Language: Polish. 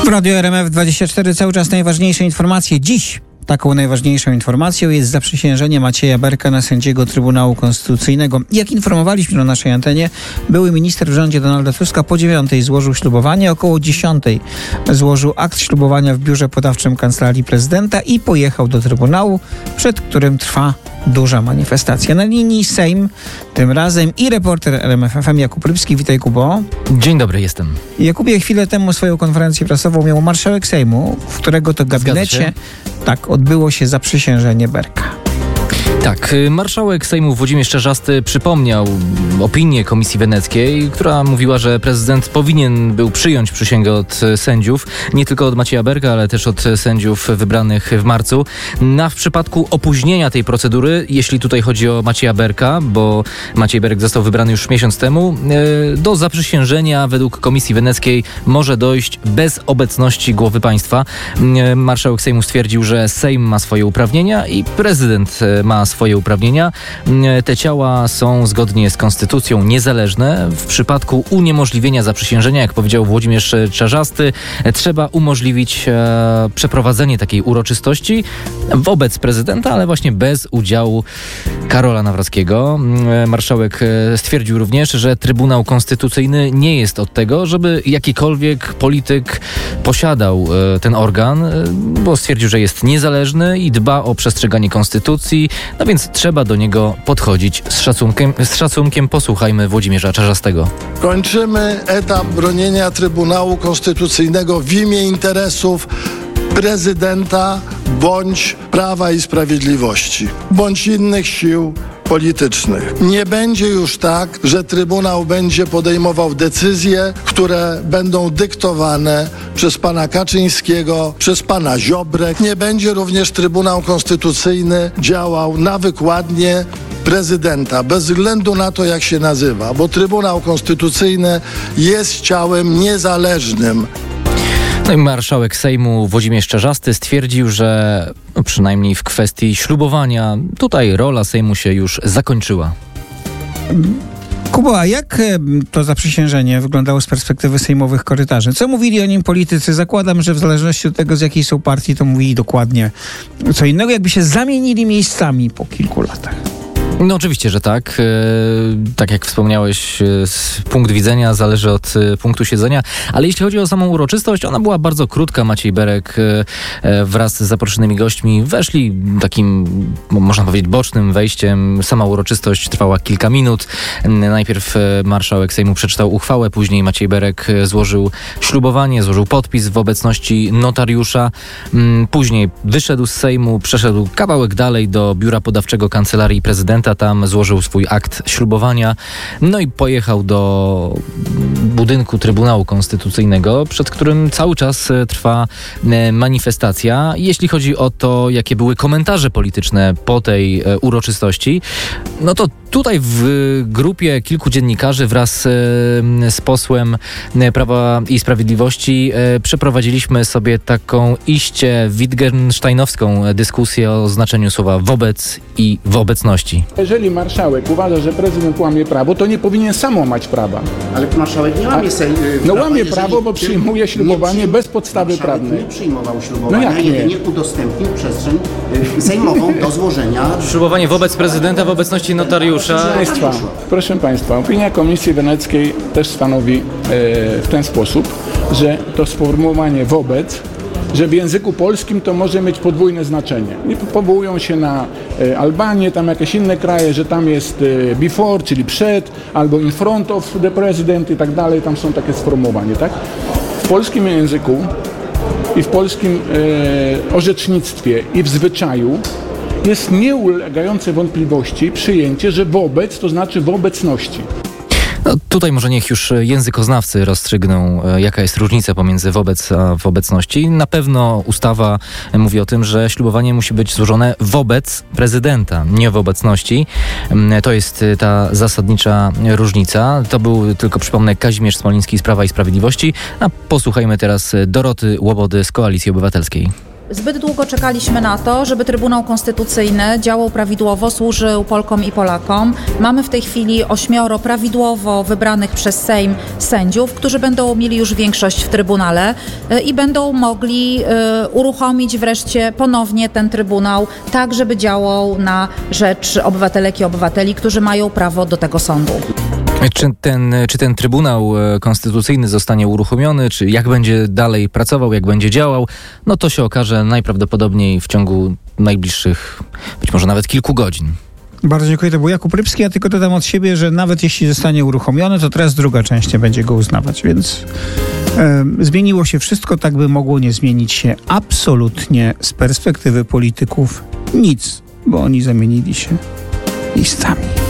W Radiu RMF24 cały czas najważniejsze informacje. Dziś taką najważniejszą informacją jest zaprzysiężenie Macieja Berka na sędziego Trybunału Konstytucyjnego. Jak informowaliśmy na naszej antenie, były minister w rządzie Donalda Tuska po 9:00 złożył ślubowanie, około 10:00 złożył akt ślubowania w biurze podawczym Kancelarii Prezydenta i pojechał do Trybunału, przed którym trwa duża manifestacja. Na linii Sejm tym razem i reporter RMF FM Jakub Rybski. Witaj, Kubo. Dzień dobry, jestem. Jakubie, chwilę temu swoją konferencję prasową miał marszałek Sejmu, w którego to gabinecie odbyło się zaprzysiężenie Berka. Tak, marszałek Sejmu Włodzimierz Czarzasty przypomniał opinię Komisji Weneckiej, która mówiła, że prezydent powinien był przyjąć przysięgę od sędziów, nie tylko od Macieja Berka, ale też od sędziów wybranych w marcu. W przypadku opóźnienia tej procedury, jeśli tutaj chodzi o Macieja Berka, bo Maciej Berk został wybrany już miesiąc temu, do zaprzysiężenia według Komisji Weneckiej może dojść bez obecności głowy państwa. Marszałek Sejmu stwierdził, że Sejm ma swoje uprawnienia i prezydent ma swoje uprawnienia. Te ciała są zgodnie z konstytucją niezależne. W przypadku uniemożliwienia zaprzysiężenia, jak powiedział Włodzimierz Czarzasty, trzeba umożliwić przeprowadzenie takiej uroczystości wobec prezydenta, ale właśnie bez udziału Karola Nawrockiego. Marszałek stwierdził również, że Trybunał Konstytucyjny nie jest od tego, żeby jakikolwiek polityk posiadał ten organ, bo stwierdził, że jest niezależny i dba o przestrzeganie konstytucji. No więc trzeba do niego podchodzić z szacunkiem. Z szacunkiem posłuchajmy Włodzimierza Czarzastego. Kończymy etap bronienia Trybunału Konstytucyjnego w imię interesów prezydenta bądź Prawa i Sprawiedliwości, bądź innych sił politycznych. Nie będzie już tak, że Trybunał będzie podejmował decyzje, które będą dyktowane przez pana Kaczyńskiego, przez pana Ziobrę. Nie będzie również Trybunał Konstytucyjny działał na wykładnię prezydenta, bez względu na to, jak się nazywa, bo Trybunał Konstytucyjny jest ciałem niezależnym. No i marszałek Sejmu Włodzimierz Czarzasty stwierdził, że przynajmniej w kwestii ślubowania tutaj rola Sejmu się już zakończyła. Kuba, a jak to zaprzysiężenie wyglądało z perspektywy sejmowych korytarzy? Co mówili o nim politycy? Zakładam, że w zależności od tego, z jakiej są partii, to mówili dokładnie co innego, jakby się zamienili miejscami po kilku latach. No oczywiście, że tak. Tak jak wspomniałeś, punkt widzenia zależy od punktu siedzenia, ale jeśli chodzi o samą uroczystość, ona była bardzo krótka. Maciej Berek wraz z zaproszonymi gośćmi weszli takim, można powiedzieć, bocznym wejściem. Sama uroczystość trwała kilka minut. Najpierw marszałek Sejmu przeczytał uchwałę, później Maciej Berek złożył ślubowanie, złożył podpis w obecności notariusza. Później wyszedł z Sejmu, przeszedł kawałek dalej do biura podawczego Kancelarii Prezydenta. Tam złożył swój akt ślubowania, no i pojechał do budynku Trybunału Konstytucyjnego, przed którym cały czas trwa manifestacja. Jeśli chodzi o to, jakie były komentarze polityczne po tej uroczystości, no to tutaj w grupie kilku dziennikarzy wraz z posłem Prawa i Sprawiedliwości przeprowadziliśmy sobie taką iście wittgensteinowską dyskusję o znaczeniu słowa wobec i w obecności. Jeżeli marszałek uważa, że prezydent łamie prawo, to nie powinien sam łamać prawa. Ale marszałek nie łamie prawa. No łamie prawo, bo przyjmuje ślubowanie bez podstawy prawnej. Nie przyjmował ślubowania, no jedynie udostępnił przestrzeń sejmową do złożenia. Ślubowanie wobec prezydenta w obecności notariusza. Proszę Państwa, opinia Komisji Weneckiej też stanowi w ten sposób, że to sformułowanie wobec, że w języku polskim to może mieć podwójne znaczenie. I powołują się na Albanię, tam jakieś inne kraje, że tam jest before, czyli przed, albo in front of the president i tak dalej, tam są takie sformułowania, tak? W polskim języku i w polskim orzecznictwie i w zwyczaju jest nieulegające wątpliwości przyjęcie, że wobec to znaczy w obecności. No, tutaj może niech już językoznawcy rozstrzygną, jaka jest różnica pomiędzy wobec a w obecności. Na pewno ustawa mówi o tym, że ślubowanie musi być złożone wobec prezydenta, nie w obecności. To jest ta zasadnicza różnica. To był, tylko przypomnę, Kazimierz Smoliński z Prawa i Sprawiedliwości. A posłuchajmy teraz Doroty Łobody z Koalicji Obywatelskiej. Zbyt długo czekaliśmy na to, żeby Trybunał Konstytucyjny działał prawidłowo, służył Polkom i Polakom. Mamy w tej chwili 8 prawidłowo wybranych przez Sejm sędziów, którzy będą mieli już większość w Trybunale i będą mogli uruchomić wreszcie ponownie ten Trybunał tak, żeby działał na rzecz obywatelek i obywateli, którzy mają prawo do tego sądu. Czy ten Trybunał Konstytucyjny zostanie uruchomiony, czy jak będzie dalej pracował, jak będzie działał, no to się okaże najprawdopodobniej w ciągu najbliższych, być może nawet kilku godzin. Bardzo dziękuję. To był Jakub Rybski. Ja tylko dodam od siebie, że nawet jeśli zostanie uruchomiony, to teraz druga część nie będzie go uznawać, więc zmieniło się wszystko, tak by mogło nie zmienić się absolutnie z perspektywy polityków nic, bo oni zamienili się listami.